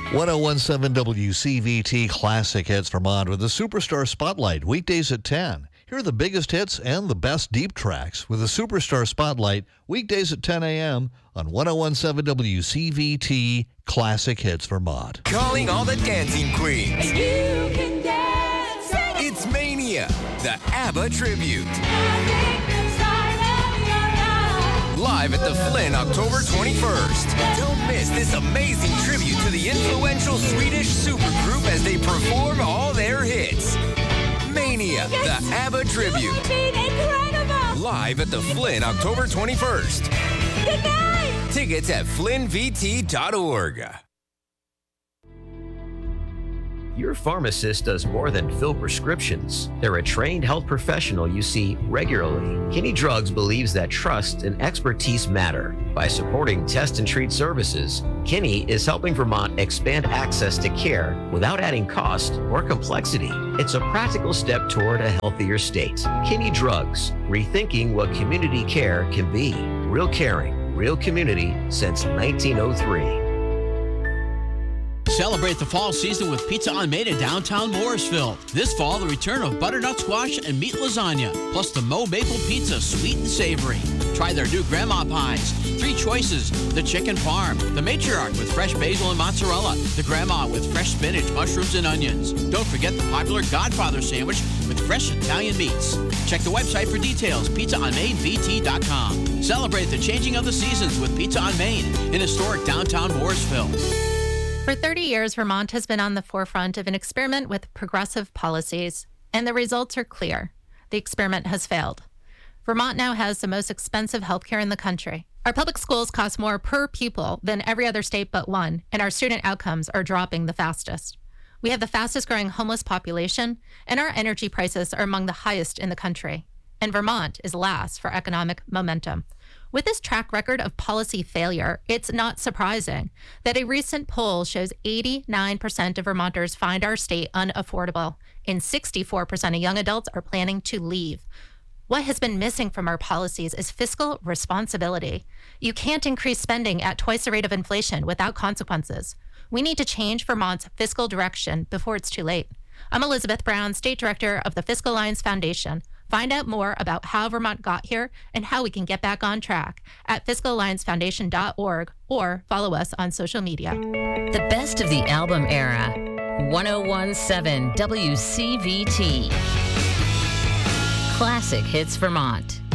1017 WCVT Classic Hits Vermont with the Superstar Spotlight, weekdays at 10. Here are the biggest hits and the best deep tracks with the Superstar Spotlight, weekdays at 10 a.m. on 1017 WCVT Classic Hits Vermont. Calling all the dancing queens. And you can dance. It's Mania, the ABBA tribute. Live at the Flynn, October 21st. Don't miss this amazing tribute to the influential Swedish supergroup as they perform all their hits. Mania, the ABBA tribute. Incredible. Live at the Flynn, October 21st. Good night. Tickets at flynnvt.org. Your pharmacist does more than fill prescriptions. They're a trained health professional you see regularly. Kinney Drugs believes that trust and expertise matter. By supporting test and treat services, Kinney is helping Vermont expand access to care without adding cost or complexity. It's a practical step toward a healthier state. Kinney Drugs, rethinking what community care can be. Real caring, real community since 1903. Celebrate the fall season with Pizza on Main in downtown Morrisville. This fall, the return of butternut squash and meat lasagna, plus the Mo Maple Pizza, sweet and savory. Try their new grandma pies. 3 choices: the chicken parm, the matriarch with fresh basil and mozzarella, the grandma with fresh spinach, mushrooms, and onions. Don't forget the popular Godfather sandwich with fresh Italian meats. Check the website for details, pizzaonmainvt.com. Celebrate the changing of the seasons with Pizza on Main in historic downtown Morrisville. For 30 years, Vermont has been on the forefront of an experiment with progressive policies, and the results are clear. The experiment has failed. Vermont now has the most expensive healthcare in the country. Our public schools cost more per pupil than every other state but one, and our student outcomes are dropping the fastest. We have the fastest growing homeless population, and our energy prices are among the highest in the country. And Vermont is last for economic momentum. With this track record of policy failure, it's not surprising that a recent poll shows 89% of Vermonters find our state unaffordable, and 64% of young adults are planning to leave. What has been missing from our policies is fiscal responsibility. You can't increase spending at twice the rate of inflation without consequences. We need to change Vermont's fiscal direction before it's too late. I'm Elizabeth Brown, State Director of the Fiscal Alliance Foundation. Find out more about how Vermont got here and how we can get back on track at fiscalalliancefoundation.org or follow us on social media. The best of the album era. 1017 WCVT. Classic Hits Vermont.